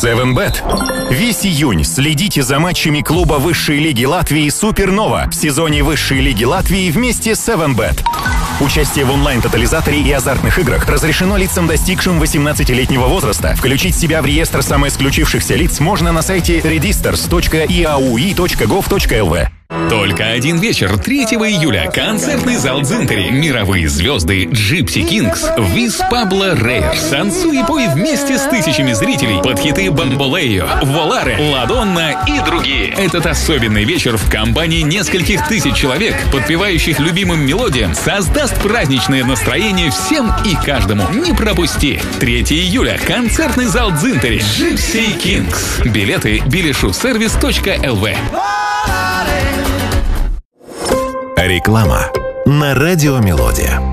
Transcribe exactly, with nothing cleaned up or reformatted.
севен бет. Весь июнь следите за матчами клуба высшей лиги Латвии «Супернова» в сезоне высшей лиги Латвии вместе с севен бет. Участие в онлайн-тотализаторе и азартных играх разрешено лицам, достигшим восемнадцатилетнего возраста. Включить себя в реестр самоисключившихся лиц можно на сайте редистерс точка и а у и точка гов точка эл ви. Только один вечер, третьего июля. Концертный зал Дзинтери. Мировые звезды Gypsy Kings, Виз Пабло Рейерс. Танцуй и пой вместе с тысячами зрителей под хиты Бамболео, Воларе, Ладонна и другие. Этот особенный вечер в компании нескольких тысяч человек, подпевающих любимым мелодиям, создаст праздничное настроение всем и каждому. Не пропусти. третьего июля. Концертный зал Дзинтери. Gypsy Kings. Билеты билешусервис точка эл ви. Реклама на радио Мелодия.